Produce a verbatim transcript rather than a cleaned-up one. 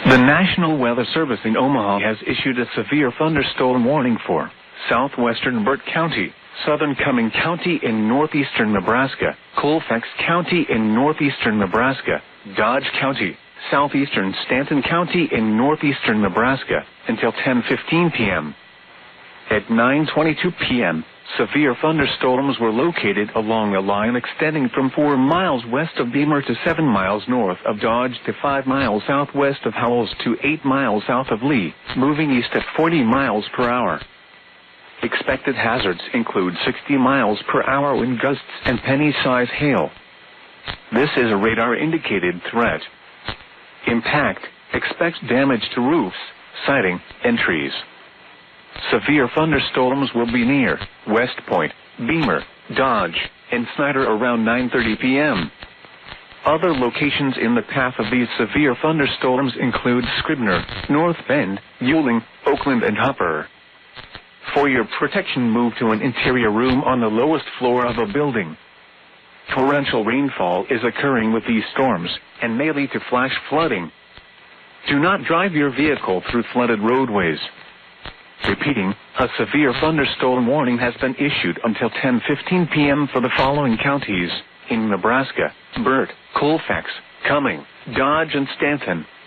The National Weather Service in Omaha has issued a severe thunderstorm warning for southwestern Burt County, southern Cumming County in northeastern Nebraska, Colfax County in northeastern Nebraska, Dodge County, southeastern Stanton County in northeastern Nebraska, until ten fifteen p m At nine twenty-two p m, severe thunderstorms were located along a line extending from four miles west of Beamer to seven miles north of Dodge to five miles southwest of Howells to eight miles south of Lee, moving east at forty miles per hour. Expected hazards include sixty miles per hour wind gusts and penny-size hail. This is a radar-indicated threat. Impact: expect damage to roofs, siding, and trees. Severe thunderstorms will be near West Point, Beamer, Dodge, and Snyder around nine thirty p m Other locations in the path of these severe thunderstorms include Scribner, North Bend, Yuling, Oakland, and Hopper. For your protection, move to an interior room on the lowest floor of a building. Torrential rainfall is occurring with these storms and may lead to flash flooding. Do not drive your vehicle through flooded roadways. Repeating, a severe thunderstorm warning has been issued until ten fifteen p m for the following counties in Nebraska: Burt, Colfax, Cumming, Dodge, and Stanton.